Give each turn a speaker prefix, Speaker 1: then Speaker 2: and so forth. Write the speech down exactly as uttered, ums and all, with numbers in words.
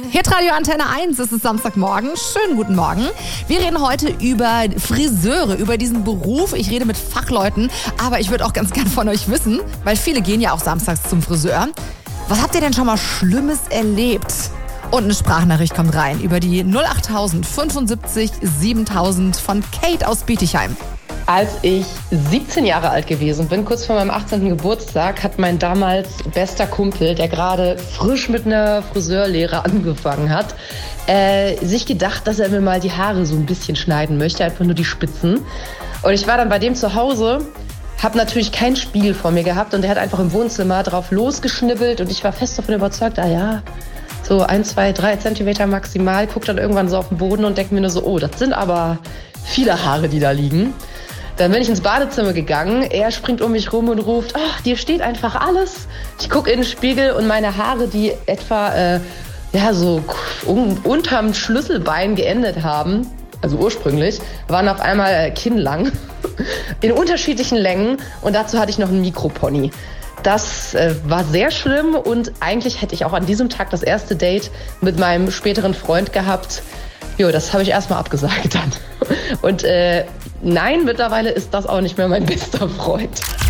Speaker 1: Hitradio Antenne eins, es ist Samstagmorgen. Schönen guten Morgen. Wir reden heute über Friseure, über diesen Beruf. Ich rede mit Fachleuten, aber ich würde auch ganz gern von euch wissen, weil viele gehen ja auch samstags zum Friseur. Was habt ihr denn schon mal Schlimmes erlebt? Und eine Sprachnachricht kommt rein über die null acht tausend fünfundsiebzig siebentausend von Kate aus Bietigheim.
Speaker 2: Als ich siebzehn Jahre alt gewesen bin, kurz vor meinem achtzehnten Geburtstag, hat mein damals bester Kumpel, der gerade frisch mit einer Friseurlehre angefangen hat, äh, sich gedacht, dass er mir mal die Haare so ein bisschen schneiden möchte, einfach nur die Spitzen. Und ich war dann bei dem zu Hause, habe natürlich keinen Spiegel vor mir gehabt und der hat einfach im Wohnzimmer drauf losgeschnibbelt und ich war fest davon überzeugt, ah ja, so ein, zwei, drei Zentimeter maximal, guck dann irgendwann so auf den Boden und denke mir nur so, oh, das sind aber viele Haare, die da liegen. Dann bin ich ins Badezimmer gegangen, er springt um mich rum und ruft, ach, dir steht einfach alles. Ich gucke in den Spiegel und meine Haare, die etwa äh, ja, so un- unterm Schlüsselbein geendet haben, also ursprünglich, waren auf einmal äh, kinnlang, in unterschiedlichen Längen und dazu hatte ich noch einen Mikropony. Das äh, war sehr schlimm und eigentlich hätte ich auch an diesem Tag das erste Date mit meinem späteren Freund gehabt. Jo, das habe ich erstmal abgesagt dann. Und äh, nein, mittlerweile ist das auch nicht mehr mein bester Freund.